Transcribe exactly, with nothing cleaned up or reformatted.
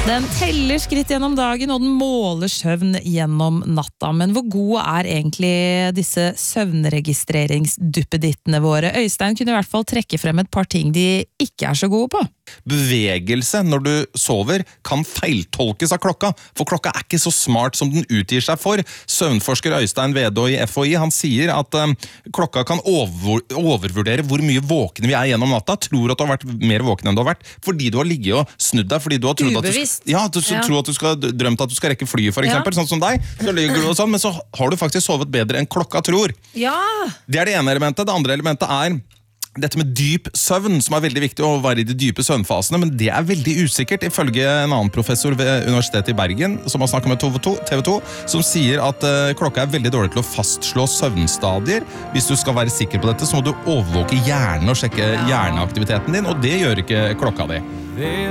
Den teller skritt gjennom dagen, og den måler søvn gjennom natta. Men hvor gode er egentlig disse søvnregistreringsduppedittene våre? Øystein kunne i hvert fall trekke frem et par ting de ikke er så gode på. Bevegelse når du sover kan feiltolkes av klokka, for klokka er ikke så smart som den utgir seg for. Søvnforsker Øystein Vedå i F H I, han sier at um, klokka kan over, overvurdere hvor mye våkne vi er gjennom natta, tror at du har vært mer våken enn du har vært, fordi du har ligget og snudd deg, fordi du har trodd at du, ja, du ja. tror at du skal, drømt at du skal rekke flyet for eksempel, ja. sånn som deg, så ligger du og sånn, men så har du faktisk sovet bedre enn klokka tror. Ja. Det er det ene elementet. Det andre elementet er dette med dyp søvn, som er veldig viktig å være i de dype søvnfasene, men det er veldig usikkert, ifølge en annen professor ved Universitetet i Bergen, som har snakket med T V to, som sier at uh, klokka er veldig dårlig til å fastslå søvnstadier. Hvis du skal være sikker på dette, så må du overvåke hjernen og sjekke hjerneaktiviteten din, og det gjør ikke klokka di.